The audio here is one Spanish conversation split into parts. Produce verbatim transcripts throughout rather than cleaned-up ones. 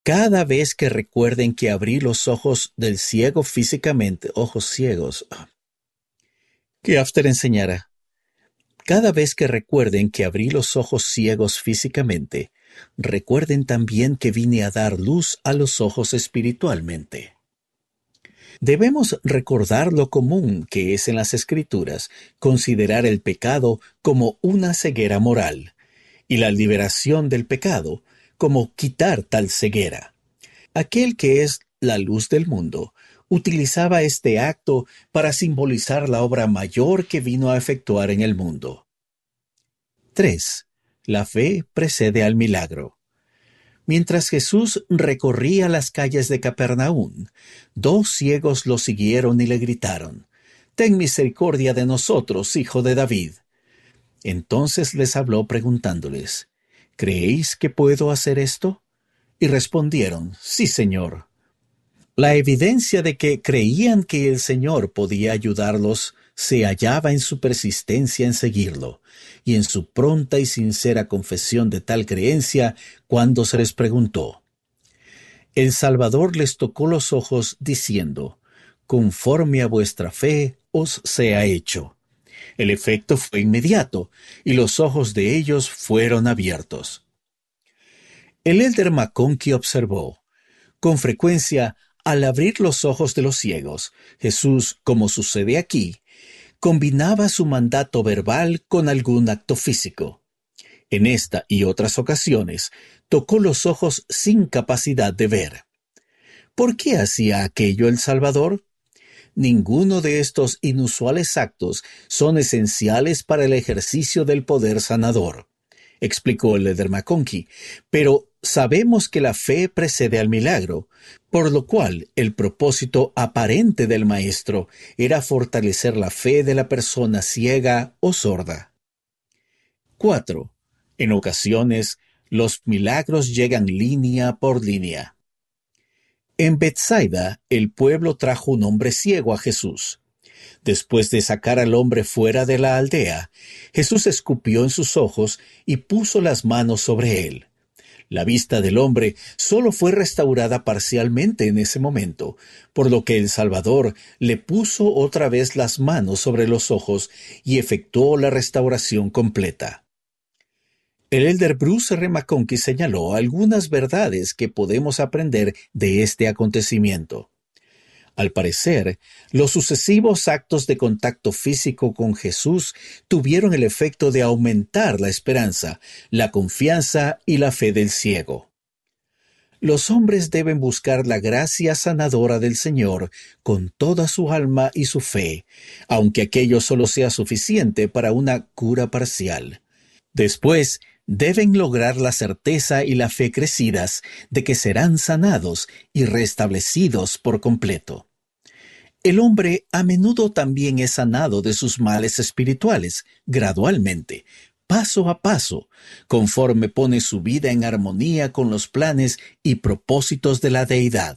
Cada vez que recuerden que abrí los ojos del ciego físicamente, ojos ciegos, que After enseñara, cada vez que recuerden que abrí los ojos ciegos físicamente, recuerden también que vine a dar luz a los ojos espiritualmente. Debemos recordar lo común que es en las Escrituras considerar el pecado como una ceguera moral y la liberación del pecado como quitar tal ceguera. Aquel que es la luz del mundo utilizaba este acto para simbolizar la obra mayor que vino a efectuar en el mundo. tres. La fe precede al milagro. Mientras Jesús recorría las calles de Capernaum, dos ciegos lo siguieron y le gritaron: «Ten misericordia de nosotros, hijo de David». Entonces les habló preguntándoles: «¿Creéis que puedo hacer esto?». Y respondieron: «Sí, Señor». La evidencia de que creían que el Señor podía ayudarlos se hallaba en su persistencia en seguirlo y en su pronta y sincera confesión de tal creencia cuando se les preguntó. El Salvador les tocó los ojos diciendo: «Conforme a vuestra fe os sea hecho». El efecto fue inmediato y los ojos de ellos fueron abiertos. El Elder McConkie observó: «Con frecuencia, al abrir los ojos de los ciegos, Jesús, como sucede aquí, combinaba su mandato verbal con algún acto físico. En esta y otras ocasiones, tocó los ojos sin capacidad de ver. ¿Por qué hacía aquello el Salvador? Ninguno de estos inusuales actos son esenciales para el ejercicio del poder sanador», explicó el Elder McConkie, «pero sabemos que la fe precede al milagro, por lo cual el propósito aparente del Maestro era fortalecer la fe de la persona ciega o sorda». cuatro. En ocasiones, los milagros llegan línea por línea. En Betsaida, el pueblo trajo un hombre ciego a Jesús. Después de sacar al hombre fuera de la aldea, Jesús escupió en sus ojos y puso las manos sobre él. La vista del hombre solo fue restaurada parcialmente en ese momento, por lo que el Salvador le puso otra vez las manos sobre los ojos y efectuó la restauración completa. El Elder Bruce R. McConkie señaló algunas verdades que podemos aprender de este acontecimiento. Al parecer, los sucesivos actos de contacto físico con Jesús tuvieron el efecto de aumentar la esperanza, la confianza y la fe del ciego. Los hombres deben buscar la gracia sanadora del Señor con toda su alma y su fe, aunque aquello solo sea suficiente para una cura parcial. Después, deben lograr la certeza y la fe crecidas de que serán sanados y restablecidos por completo. El hombre a menudo también es sanado de sus males espirituales, gradualmente, paso a paso, conforme pone su vida en armonía con los planes y propósitos de la deidad.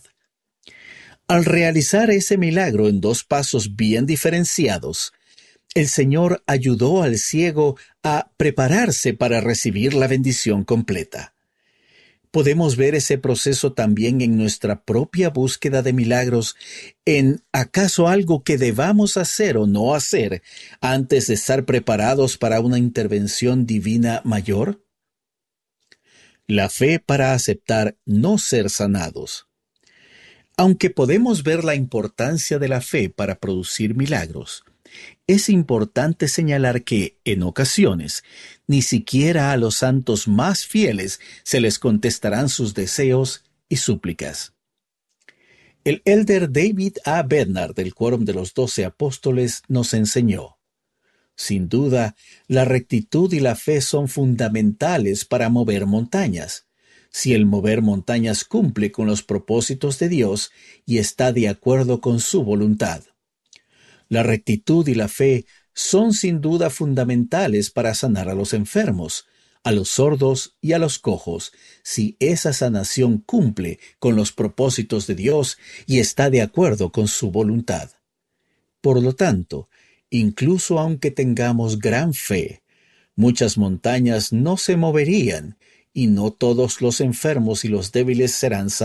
Al realizar ese milagro en dos pasos bien diferenciados, el Señor ayudó al ciego a prepararse para recibir la bendición completa. Podemos ver ese proceso también en nuestra propia búsqueda de milagros, en ¿acaso algo que debamos hacer o no hacer antes de estar preparados para una intervención divina mayor? La fe para aceptar no ser sanados. Aunque podemos ver la importancia de la fe para producir milagros, es importante señalar que, en ocasiones, ni siquiera a los santos más fieles se les contestarán sus deseos y súplicas. El Elder David A. Bednar del Quórum de los Doce Apóstoles nos enseñó: sin duda, la rectitud y la fe son fundamentales para mover montañas. Si el mover montañas cumple con los propósitos de Dios y está de acuerdo con su voluntad. La rectitud y la fe son sin duda fundamentales para sanar a los enfermos, a los sordos y a los cojos, si esa sanación cumple con los propósitos de Dios y está de acuerdo con su voluntad. Por lo tanto, incluso aunque tengamos gran fe, muchas montañas no se moverían y no todos los enfermos y los débiles serán